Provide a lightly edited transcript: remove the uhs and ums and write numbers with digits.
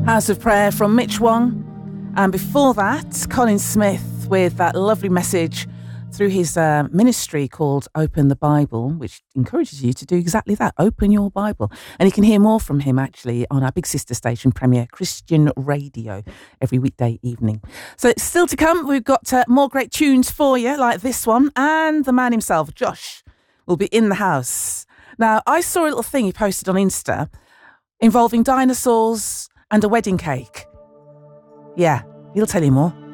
House of Prayer from Mitch Wong. And before that, Colin Smith with that lovely message through his ministry called Open the Bible, which encourages you to do exactly that, open your Bible. And you can hear more from him actually on our big sister station, Premier Christian Radio, every weekday evening. So it's still to come. We've got more great tunes for you, like this one. And the man himself, Josh, will be in the house. Now, I saw a little thing he posted on Insta involving dinosaurs and a wedding cake. Yeah, he'll tell you more.